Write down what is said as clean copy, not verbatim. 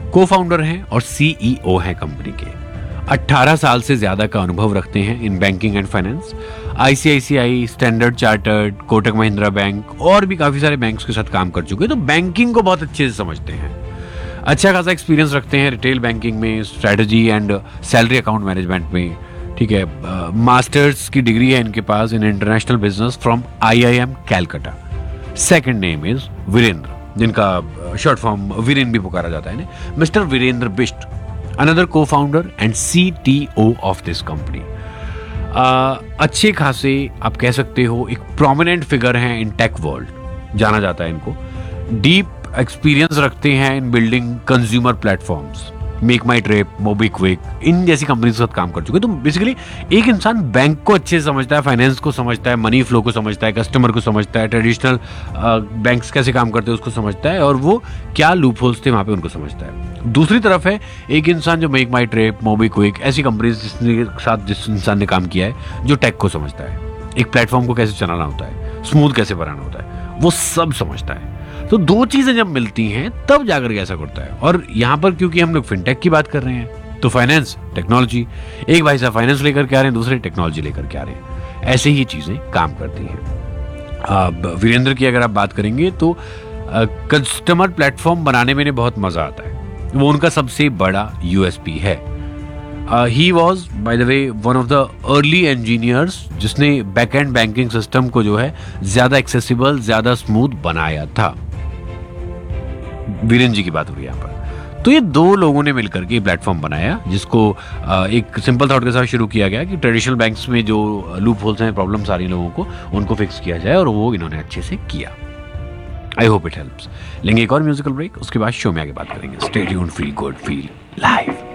को फाउंडर हैं और सीईओ हैं कंपनी के। 18 साल से ज्यादा का अनुभव रखते हैं in banking and finance. ICICI, standard chartered, Kotak Mahindra bank और भी काफी सारे बैंक्स के साथ काम कर चुके हैं, तो बैंकिंग को बहुत अच्छे से समझते हैं। अच्छा खासा एक्सपीरियंस रखते हैं रिटेल बैंकिंग में, strategy and salary account management में। ठीक है, मास्टर्स की डिग्री है इनके पास in international business from IIM Calcutta. Second name is Virendra, जिनका शॉर्ट फॉर्म वीरेन भी पुकारा जाता है। मिस्टर वीरेंद्र बिष्ट, अनदर को founder and CTO of this company. अच्छे खासे आप कह सकते हो एक प्रोमिनेंट फिगर हैं इन टेक वर्ल्ड, जाना जाता है इनको। डीप एक्सपीरियंस रखते हैं इन बिल्डिंग कंज्यूमर प्लेटफॉर्म्स, मेक माई ट्रिप, मोबीक्विक, इन जैसी कंपनी के साथ काम कर चुके हैं। तो बेसिकली एक इंसान बैंक को अच्छे से समझता है, फाइनेंस को समझता है, मनी फ्लो को समझता है, कस्टमर को समझता है, ट्रेडिशनल बैंक्स कैसे काम करते हैं उसको समझता है, और वो क्या लूप होल्स थे वहां पे उनको समझता है। दूसरी तरफ है एक इंसान जो मेक माई ट्रिप, मोबीक्विक ऐसी कंपनी के साथ जिस इंसान ने काम किया है, जो टेक को समझता है, एक प्लेटफॉर्म को कैसे चलाना होता है, स्मूथ कैसे बनाना होता है, वो सब समझता है। तो दो चीजें जब मिलती हैं तब जाकर कैसा करता है। और यहां पर क्योंकि हम लोग फिनटेक की बात कर रहे हैं, तो फाइनेंस, टेक्नोलॉजी, एक भाई साहब फाइनेंस लेकर के आ रहे हैं, दूसरे टेक्नोलॉजी लेकर के आ रहे हैं, ऐसे ही चीजें काम करती हैं। अब वीरेंद्र की अगर आप बात करेंगे तो कस्टमर प्लेटफॉर्म बनाने में बहुत मजा आता है, वो उनका सबसे बड़ा यूएसपी है। He was by the way one of the early engineers जिसने बैक एंड बैंकिंग सिस्टम को जो है ज्यादा एक्सेसिबल, ज्यादा स्मूथ बनाया था। वीरेन जी की बात हो रही है यहाँ पर। तो ये दो लोगों ने मिलकर के प्लेटफॉर्म बनाया, जिसको एक सिंपल थॉट के साथ शुरू किया गया कि ट्रेडिशनल बैंक्स में जो लूप होल्स हैं, प्रॉब्लम्स आ रही हैं लोगों को, उनको फिक्स किया जाए, और वो इन्होंने अच्छे से किया। I hope it helps. लेंगे एक और म्यूजिकल ब्रेक, उसके बाद शो में आगे बात करेंगे। Stay tuned, feel good, feel live.